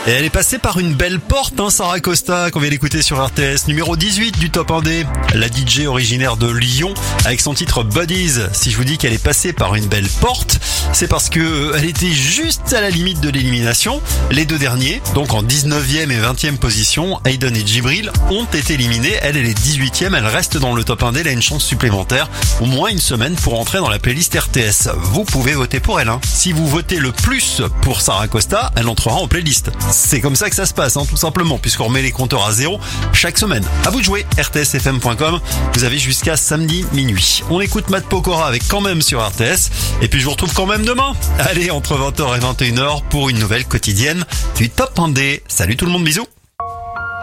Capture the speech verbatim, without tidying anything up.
Et elle est passée par une belle porte, hein, Sarah Costa, qu'on vient d'écouter sur R T S. Numéro dix-huit du Top un D. La D J originaire de Lyon, avec son titre Buddies. Si je vous dis qu'elle est passée par une belle porte, c'est parce que elle était juste à la limite de l'élimination. Les deux derniers, donc en dix-neuvième et vingtième position, Hayden et Djibril, ont été éliminés. Elle, elle est dix-huitième, elle reste dans le Top un D. Elle a une chance supplémentaire, au moins une semaine pour entrer dans la playlist R T S. Vous pouvez voter pour elle. Hein. Si vous votez le plus pour Sarah Costa, elle entrera en playlist. C'est comme ça que ça se passe, hein, tout simplement, puisqu'on remet les compteurs à zéro chaque semaine. À vous de jouer, r t s f m point com. Vous avez jusqu'à samedi minuit. On écoute Matt Pokora avec Quand même sur R T S. Et puis je vous retrouve quand même demain. Allez, entre vingt heures et vingt et une heures pour une nouvelle quotidienne du Top un D. Salut tout le monde, bisous.